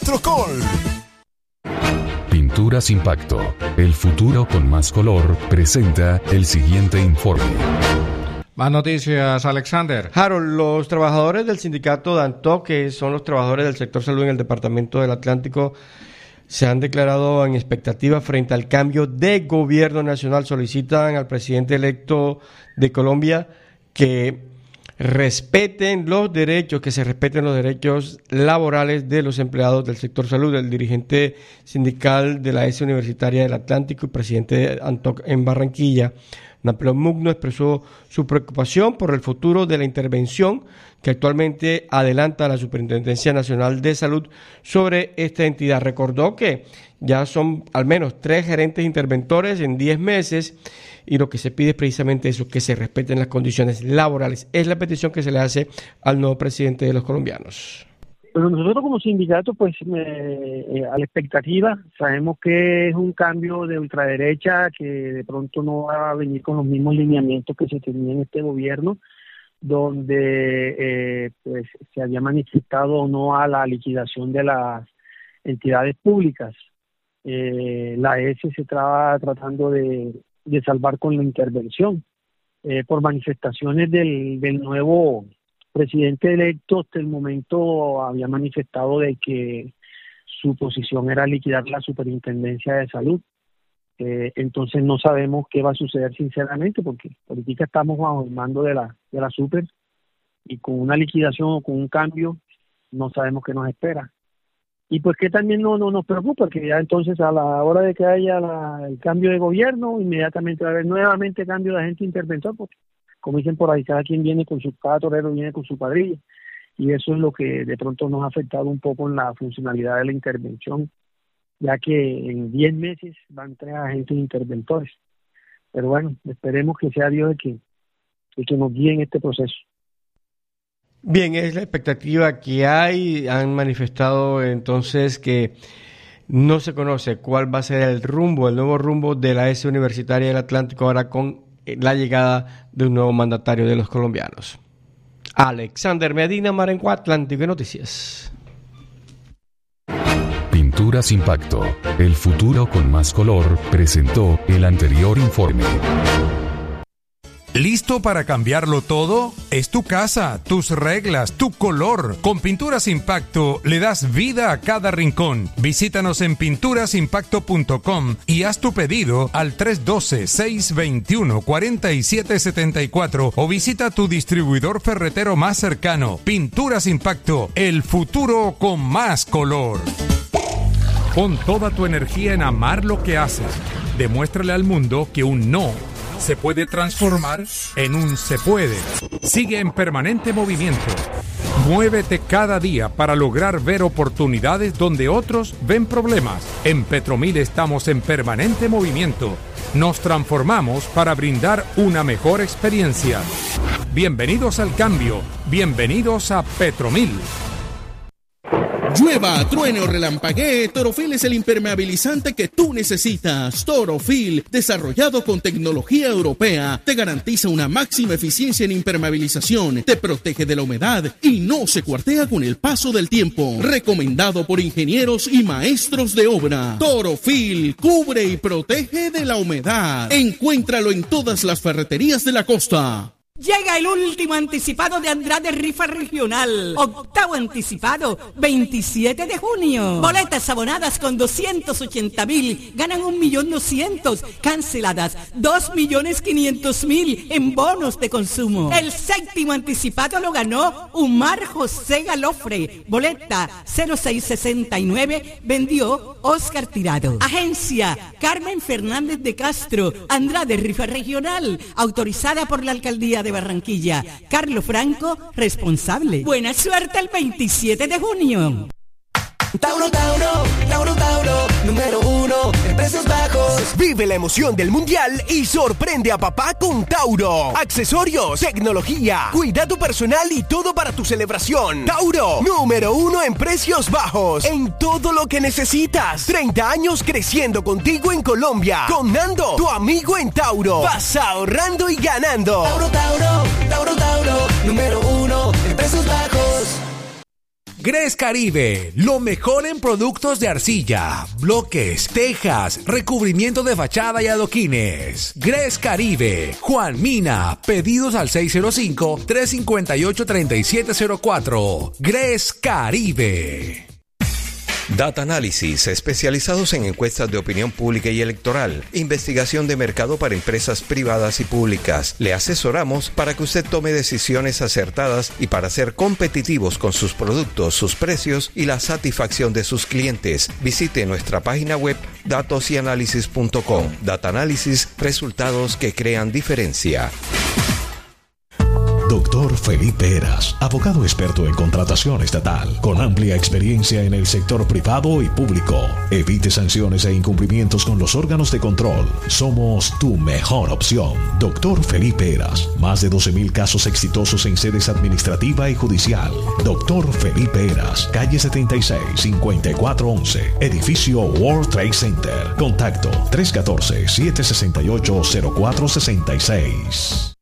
Electrocol. Pinturas Impacto, el futuro con más color, presenta el siguiente informe. Más noticias, Alexander. Harold, los trabajadores del sindicato DANTOC, que son los trabajadores del sector salud en el departamento del Atlántico, se han declarado en expectativa frente al cambio de gobierno nacional. Solicitan al presidente electo de Colombia que se respeten los derechos laborales de los empleados del sector salud. El dirigente sindical de la S Universitaria del Atlántico y presidente de DANTOC en Barranquilla, Napoleón Mugno, expresó su preocupación por el futuro de la intervención que actualmente adelanta la Superintendencia Nacional de Salud sobre esta entidad. Recordó que ya son al menos 3 gerentes interventores en 10 meses y lo que se pide es precisamente eso, que se respeten las condiciones laborales. Es la petición que se le hace al nuevo presidente de los colombianos. Pero nosotros como sindicato, pues a la expectativa, sabemos que es un cambio de ultraderecha que de pronto no va a venir con los mismos lineamientos que se tenían en este gobierno, donde pues se había manifestado no a la liquidación de las entidades públicas. La S se estaba tratando de salvar con la intervención. Por manifestaciones del nuevo presidente electo, hasta el momento había manifestado de que su posición era liquidar la Superintendencia de Salud. Entonces no sabemos qué va a suceder sinceramente, porque ahorita estamos bajo el mando de la Super, y con una liquidación o con un cambio no sabemos qué nos espera. Y pues que también no nos preocupa, que ya entonces a la hora de que haya el cambio de gobierno, inmediatamente va a haber nuevamente cambio de agente interventor, porque como dicen por ahí, cada torero viene con su cuadrilla, y eso es lo que de pronto nos ha afectado un poco en la funcionalidad de la intervención, ya que en 10 meses van 3 agentes interventores. Pero bueno, esperemos que sea Dios el que nos guíe en este proceso. Bien, es la expectativa que hay. Han manifestado entonces que no se conoce cuál va a ser el nuevo rumbo de la S Universitaria del Atlántico ahora con la llegada de un nuevo mandatario de los colombianos. Alexander Medina, Marenco Atlántico, Noticias. Pinturas Impacto, el futuro con más color, presentó el anterior informe. ¿Listo para cambiarlo todo? Es tu casa, tus reglas, tu color. Con Pinturas Impacto le das vida a cada rincón. Visítanos en pinturasimpacto.com y haz tu pedido al 312-621-4774 o visita tu distribuidor ferretero más cercano. Pinturas Impacto, el futuro con más color. Pon toda tu energía en amar lo que haces. Demuéstrale al mundo que un no se puede transformar en un se puede. Sigue en permanente movimiento. Muévete cada día para lograr ver oportunidades donde otros ven problemas. En Petromil estamos en permanente movimiento. Nos transformamos para brindar una mejor experiencia. Bienvenidos al cambio. Bienvenidos a Petromil. Llueva, truene o relampaguee, Torofil es el impermeabilizante que tú necesitas. Torofil, desarrollado con tecnología europea, te garantiza una máxima eficiencia en impermeabilización, te protege de la humedad y no se cuartea con el paso del tiempo. Recomendado por ingenieros y maestros de obra. Torofil, cubre y protege de la humedad. Encuéntralo en todas las ferreterías de la costa. Llega el último anticipado de Andrade Rifa Regional. Octavo anticipado, 27 de junio. Boletas abonadas con 280,000. Ganan 1.200.000. Canceladas, 2.500.000 en bonos de consumo. El séptimo anticipado lo ganó Umar José Galofre. Boleta 0669. Vendió Oscar Tirado. Agencia Carmen Fernández de Castro. Andrade Rifa Regional. Autorizada por la Alcaldía de Barranquilla. Carlos Franco, responsable. Buena suerte el 27 de junio. Tauro, número 1 en precios bajos. Vive la emoción del mundial y sorprende a papá con Tauro. Accesorios, tecnología, cuidado personal y todo para tu celebración. Tauro, número 1 en precios bajos. En todo lo que necesitas. 30 años creciendo contigo en Colombia. Con Nando, tu amigo en Tauro. Vas ahorrando y ganando. Tauro, número 1 en precios bajos. Gres Caribe, lo mejor en productos de arcilla, bloques, tejas, recubrimiento de fachada y adoquines. Gres Caribe, Juan Mina, pedidos al 605-358-3704. Gres Caribe. Data Analysis, especializados en encuestas de opinión pública y electoral, investigación de mercado para empresas privadas y públicas. Le asesoramos para que usted tome decisiones acertadas y para ser competitivos con sus productos, sus precios y la satisfacción de sus clientes. Visite nuestra página web datosyanalysis.com. Data Analysis, resultados que crean diferencia. Dr. Felipe Heras, abogado experto en contratación estatal, con amplia experiencia en el sector privado y público. Evite sanciones e incumplimientos con los órganos de control. Somos tu mejor opción. Dr. Felipe Heras, más de 12,000 casos exitosos en sedes administrativa y judicial. Dr. Felipe Heras, calle 76, 5411, edificio World Trade Center. Contacto 314-768-0466.